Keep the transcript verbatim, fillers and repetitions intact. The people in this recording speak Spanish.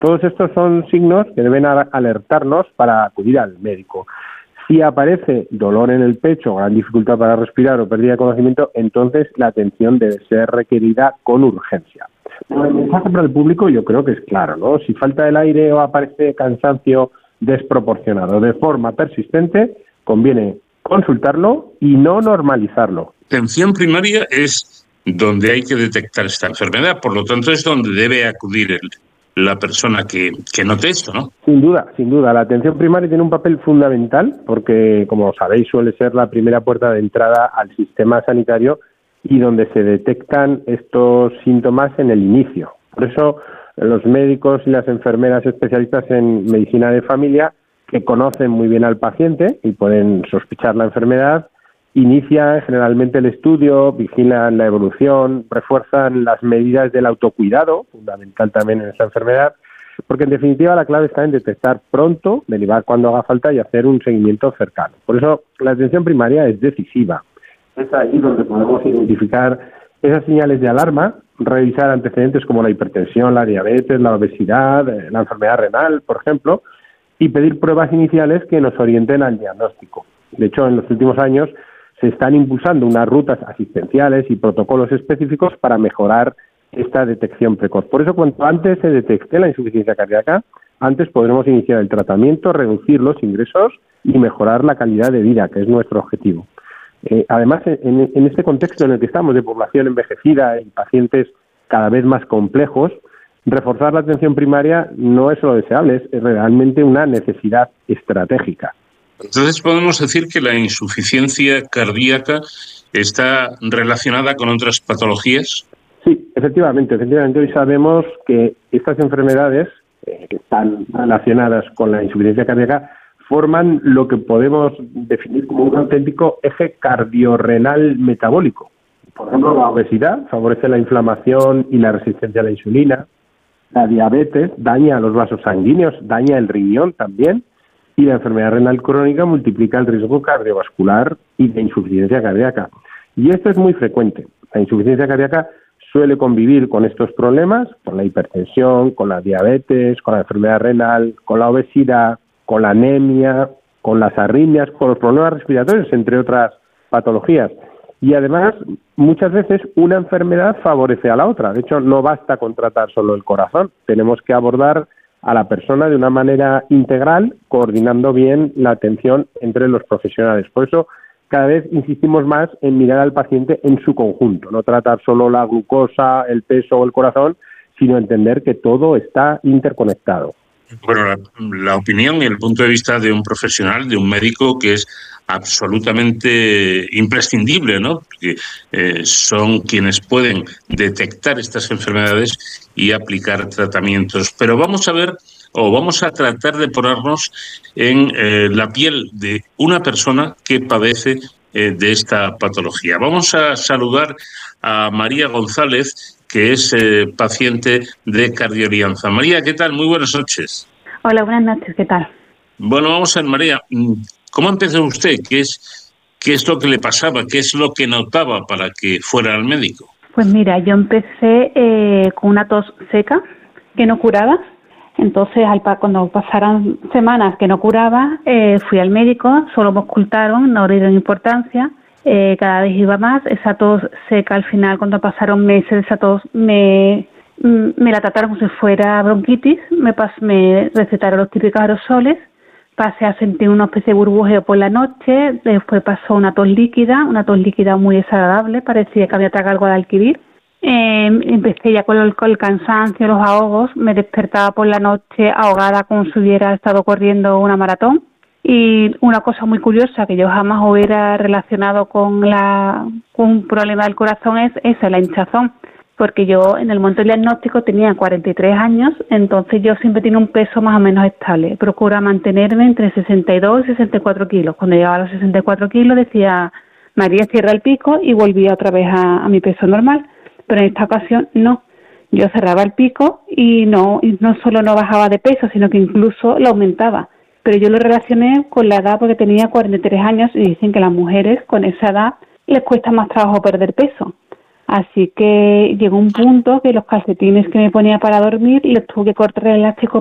Todos estos son signos que deben alertarnos para acudir al médico. Si aparece dolor en el pecho, gran dificultad para respirar o pérdida de conocimiento, entonces la atención debe ser requerida con urgencia. El mensaje para el público yo creo que es claro, ¿no? Si falta el aire o aparece cansancio desproporcionado de forma persistente, conviene consultarlo y no normalizarlo. Atención primaria es donde hay que detectar esta enfermedad, por lo tanto es donde debe acudir el, la persona que, que note esto, ¿no? Sin duda, sin duda. La atención primaria tiene un papel fundamental porque, como sabéis, suele ser la primera puerta de entrada al sistema sanitario y donde se detectan estos síntomas en el inicio. Por eso los médicos y las enfermeras especialistas en medicina de familia, que conocen muy bien al paciente y pueden sospechar la enfermedad, inician generalmente el estudio, vigilan la evolución, refuerzan las medidas del autocuidado, fundamental también en esta enfermedad, porque en definitiva la clave está en detectar pronto, derivar cuando haga falta y hacer un seguimiento cercano. Por eso la atención primaria es decisiva. Es ahí donde podemos identificar esas señales de alarma, revisar antecedentes como la hipertensión, la diabetes, la obesidad, la enfermedad renal, por ejemplo, y pedir pruebas iniciales que nos orienten al diagnóstico. De hecho, en los últimos años se están impulsando unas rutas asistenciales y protocolos específicos para mejorar esta detección precoz. Por eso, cuanto antes se detecte la insuficiencia cardíaca, antes podremos iniciar el tratamiento, reducir los ingresos y mejorar la calidad de vida, que es nuestro objetivo. Eh, además, en, en este contexto en el que estamos de población envejecida y pacientes cada vez más complejos, reforzar la atención primaria no es solo deseable, es realmente una necesidad estratégica. Entonces podemos decir que la insuficiencia cardíaca está relacionada con otras patologías. Sí, efectivamente, efectivamente hoy sabemos que estas enfermedades eh, que están relacionadas con la insuficiencia cardíaca forman lo que podemos definir como un auténtico eje cardiorrenal metabólico. Por ejemplo, la obesidad favorece la inflamación y la resistencia a la insulina. La diabetes daña los vasos sanguíneos, daña el riñón también. Y la enfermedad renal crónica multiplica el riesgo cardiovascular y de insuficiencia cardíaca. Y esto es muy frecuente. La insuficiencia cardíaca suele convivir con estos problemas, con la hipertensión, con la diabetes, con la enfermedad renal, con la obesidad, con la anemia, con las arritmias, con los problemas respiratorios, entre otras patologías. Y además, muchas veces una enfermedad favorece a la otra. De hecho, no basta con tratar solo el corazón. Tenemos que abordar a la persona de una manera integral, coordinando bien la atención entre los profesionales. Por eso, cada vez insistimos más en mirar al paciente en su conjunto, no tratar solo la glucosa, el peso o el corazón, sino entender que todo está interconectado. Bueno, la, la opinión y el punto de vista de un profesional, de un médico, que es absolutamente imprescindible, ¿no? Porque eh, son quienes pueden detectar estas enfermedades y aplicar tratamientos. Pero vamos a ver, o vamos a tratar de ponernos en eh, la piel de una persona que padece eh, de esta patología. Vamos a saludar a María González, que es eh, paciente de Cardiolianza. María, ¿qué tal? Muy buenas noches. Hola, buenas noches, ¿qué tal? Bueno, vamos a ver, María, ¿cómo empezó usted? ¿Qué es, qué es lo que le pasaba? ¿Qué es lo que notaba para que fuera al médico? Pues mira, yo empecé eh, con una tos seca que no curaba. Entonces, al pa- cuando pasaron semanas que no curaba, eh, fui al médico, solo me ocultaron, no le dieron importancia. Eh, cada vez iba más, esa tos seca al final, cuando pasaron meses de esa tos, me, me la trataron como si fuera bronquitis, me, pas, me recetaron los típicos aerosoles, pasé a sentir una especie de burbujeo por la noche, después pasó una tos líquida, una tos líquida muy desagradable, parecía que había tragado algo de alquidir. Eh, empecé ya con el, con el cansancio, los ahogos, me despertaba por la noche ahogada como si hubiera estado corriendo una maratón. Y una cosa muy curiosa que yo jamás hubiera relacionado con, la, con un problema del corazón es esa, la hinchazón, porque yo en el momento del diagnóstico tenía cuarenta y tres años, entonces yo siempre tenía un peso más o menos estable, procura mantenerme entre sesenta y dos y sesenta y cuatro kilos. Cuando llegaba a los sesenta y cuatro kilos decía, María, cierra el pico, y volvía otra vez a, a mi peso normal, pero en esta ocasión no. Yo cerraba el pico y no, y no solo no bajaba de peso, sino que incluso lo aumentaba. Pero yo lo relacioné con la edad porque tenía cuarenta y tres años y dicen que a las mujeres con esa edad les cuesta más trabajo perder peso. Así que llegó un punto que los calcetines que me ponía para dormir les tuve que cortar el elástico